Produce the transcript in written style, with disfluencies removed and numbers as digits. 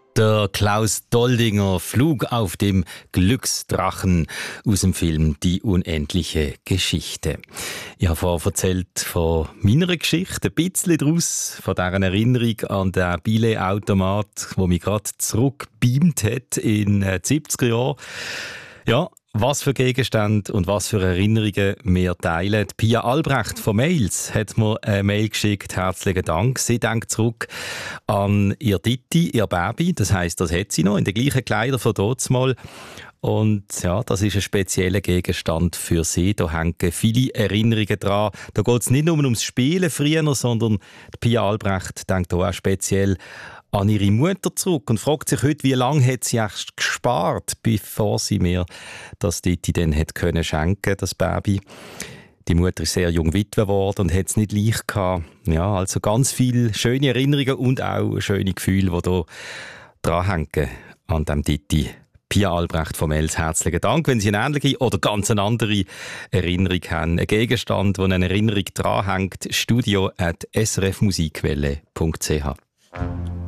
Der Klaus Doldinger, Flug auf dem Glücksdrachen aus dem Film «Die unendliche Geschichte». Ich habe vorher erzählt von meiner Geschichte, ein bisschen daraus, von dieser Erinnerung an den Billet-Automat, der mich gerade zurückbeamt hat in den 70er Jahren. Ja, was für Gegenstände und was für Erinnerungen wir teilen. Pia Albrecht von Mails hat mir eine Mail geschickt. Herzlichen Dank. Sie denkt zurück an ihr Titti, ihr Baby. Das heisst, das hat sie noch in den gleichen Kleidern von damals. Und ja, das ist ein spezieller Gegenstand für sie. Da hängen viele Erinnerungen dran. Da geht es nicht nur ums Spielen früher, sondern Pia Albrecht denkt auch speziell an ihre Mutter zurück und fragt sich heute, wie lange hat sie erst gespart, bevor sie mir das Titi dann hat können schenken, das Baby. Die Mutter ist sehr jung Witwe geworden und hat es nicht leicht gehabt. Ja, also ganz viele schöne Erinnerungen und auch schöne Gefühle, die hier dranhängen an dem Titi. Pia Albrecht von Els, herzlichen Dank. Wenn Sie eine ähnliche oder ganz eine andere Erinnerung haben, ein Gegenstand, wo eine Erinnerung dranhängt, studio@srfmusikwelle.ch.